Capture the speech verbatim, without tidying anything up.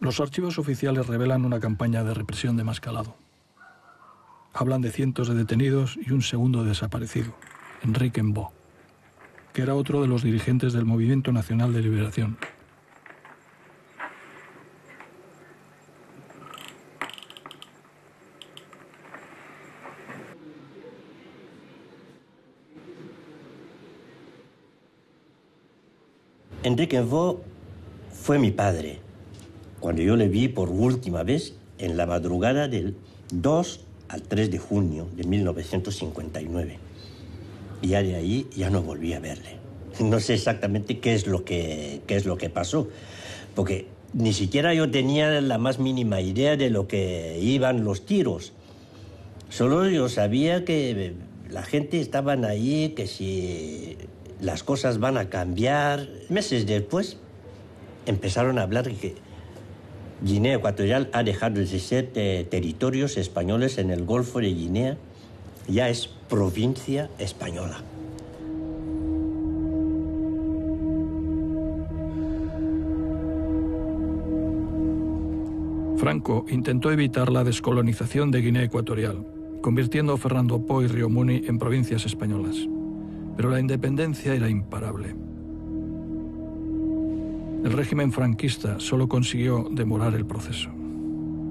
Los archivos oficiales revelan una campaña de represión de más calado. Hablan de cientos de detenidos y un segundo desaparecido, Enrique Mbó, que era otro de los dirigentes del Movimiento Nacional de Liberación. Enrique Mbó fue mi padre cuando yo le vi por última vez en la madrugada del dos al tres de junio de mil novecientos cincuenta y nueve. Y ya de ahí ya no volví a verle. No sé exactamente qué es lo que, qué es lo que pasó, porque ni siquiera yo tenía la más mínima idea de lo que iban los tiros. Solo yo sabía que la gente estaba ahí, que si las cosas van a cambiar. Meses después empezaron a hablar de que Guinea Ecuatorial ha dejado de ser eh, territorios españoles en el Golfo de Guinea, ya es provincia española. Franco intentó evitar la descolonización de Guinea Ecuatorial, convirtiendo a Fernando Poo y Río Muni en provincias españolas. Pero la independencia era imparable. El régimen franquista solo consiguió demorar el proceso.